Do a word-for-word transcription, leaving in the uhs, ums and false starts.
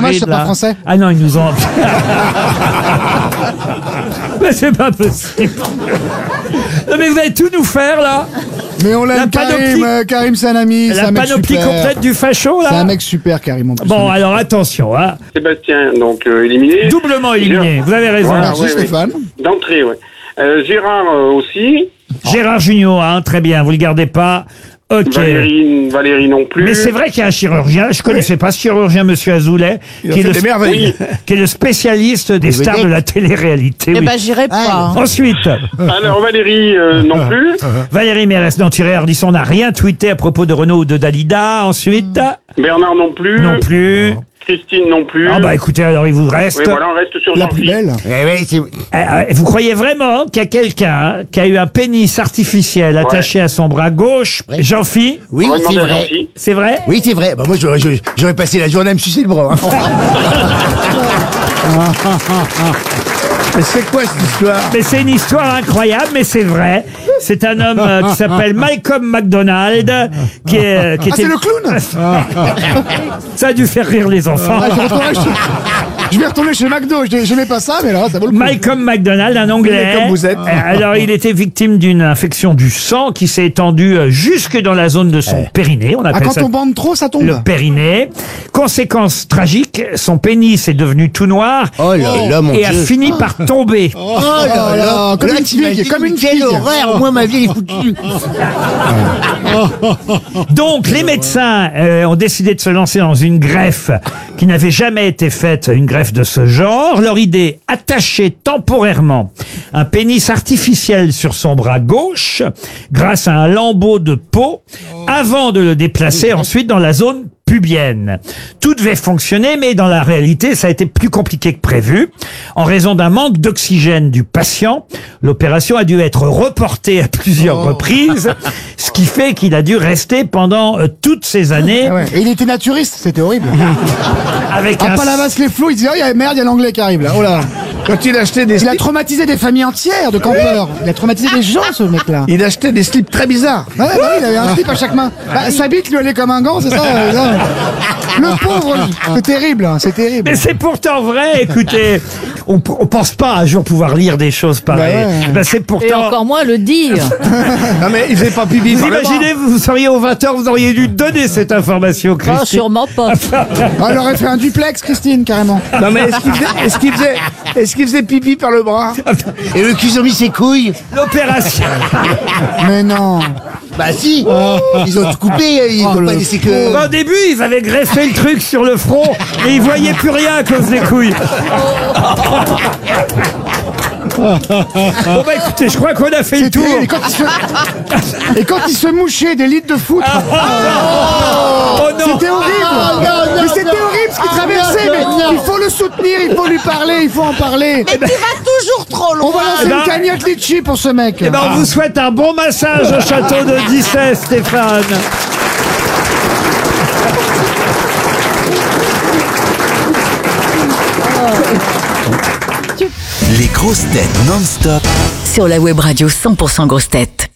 dommage, c'est là. pas français. Ah non, ils nous ont... Mais c'est pas possible. Non mais vous allez tout nous faire là. Mais on La l'aime, panoplie- Karim. euh, Karim, c'est un ami. C'est La un mec panoplie super. complète du facho là. C'est un mec super, Karim. En plus. Bon alors attention, hein. Sébastien, donc euh, éliminé. Doublement éliminé, vous avez raison. Voilà, Merci, ouais, Stéphane. ouais. D'entrée, ouais. Euh, Gérard euh, aussi. Gérard Jugnot, hein, très bien, vous le gardez pas. Ok. Valérie, Valérie non plus. Mais c'est vrai qu'il y a un chirurgien, je connaissais pas ce chirurgien, monsieur Azoulay, qui est, le, des merveilles. qui est le spécialiste des stars de la télé-réalité. Eh oui. ben, j'irai pas. hein. Ensuite, Alors Valérie euh, non plus. Valérie Mérès, non, Thierry Ardisson n'a rien tweeté à propos de Renaud ou de Dalida. Ensuite, Bernard non plus. non plus. Christine non plus. Ah bah écoutez, alors il vous reste... Oui, voilà, on reste sur La plus Jean-Philippe. belle. Eh oui, c'est... Euh, euh, Vous croyez vraiment qu'il y a quelqu'un qui a eu un pénis artificiel attaché à son bras gauche, Jean-Phi? Oui, On va c'est demander à vrai. Jean-Philippe. C'est vrai? Oui, c'est vrai. Bah, moi, j'aurais, j'aurais- j'aurais passé la journée à me sucer le bras. hein. Mais c'est quoi cette histoire? Mais c'est une histoire incroyable, mais c'est vrai. C'est un homme euh, qui s'appelle Malcolm McDonald, qui, est, qui Ah, c'est le clown. Ça a dû faire rire les enfants. Ah, je, retournerai chez... je vais retourner chez McDo. Je n'aimais pas ça, mais là, ça vaut le coup. Malcolm McDonald, un Anglais. Mais comme vous êtes. Euh, Alors, il était victime d'une infection du sang qui s'est étendue euh, jusque dans la zone de son périnée. On Ah, appelle quand ça on bande trop, ça tombe. le périnée. Conséquence tragique, son pénis est devenu tout noir Oh là là, mon et a Dieu. fini par tomber. Oh là là, comme Là, une t'imagines, figue, comme une quelle figue. horreur. Moi, ma vie est foutue. Donc, les médecins euh, ont décidé de se lancer dans une greffe qui n'avait jamais été faite, une greffe de ce genre. Leur idée, attacher temporairement un pénis artificiel sur son bras gauche grâce à un lambeau de peau avant de le déplacer ensuite dans la zone pubienne. Tout devait fonctionner, mais dans la réalité, ça a été plus compliqué que prévu. En raison d'un manque d'oxygène du patient, l'opération a dû être reportée à plusieurs reprises, ce qui fait qu'il a dû rester pendant euh, toutes ces années Ah ouais. Et il était naturiste, c'était horrible. avec À un... Palavas les flots, il disait, oh, il y a merde, il y a l'anglais qui arrive là. Oh là. Quand il achetait des Il a slips, traumatisé des familles entières de campeurs. Il a traumatisé des gens, ce mec-là. il achetait des slips très bizarres. Ouais, bah oui, il avait un slip à chaque main. Bah, sa bite lui allait comme un gant, c'est ça euh, non. Le pauvre, c'est terrible, hein, c'est terrible. Mais c'est pourtant vrai, écoutez, on, on pense pas un jour pouvoir lire des choses pareilles. Bah ouais. Ben, c'est Et pourtant... encore moins le dire. Non, mais il faisait pas pipi Vous par le bras. imaginez, vous seriez au vingt heures, vous auriez dû donner cette information, Oh, Christine. sûrement pas. Ah, elle aurait fait un duplex, Christine, carrément. Non, mais est-ce qu'il faisait, est-ce qu'il faisait, est-ce qu'il faisait pipi par le bras? Et le cul, ils ont mis ses couilles? L'opération... Mais non. Bah si. Ils ont tout coupé, ils Oh, ont le pas laissé que... Au début, ils avaient greffé le truc sur le front et ils voyaient plus rien à cause des couilles. Bon bah écoutez, je crois qu'on a fait le C'est tour. terrible. Et quand, il se... Et quand il se mouchait des litres de foutre. Oh non. C'était horrible. Mais c'était horrible ce qu'il traversait. Mais il faut le soutenir, il faut lui parler, il faut en parler. Mais tu vas toujours trop On loin. va lancer Eh ben- une cagnotte litchi pour ce mec. Eh ben, on vous souhaite un bon massage au château de Dissay, Stéphane. Les grosses têtes non-stop Sur la web radio cent pour cent grosses têtes.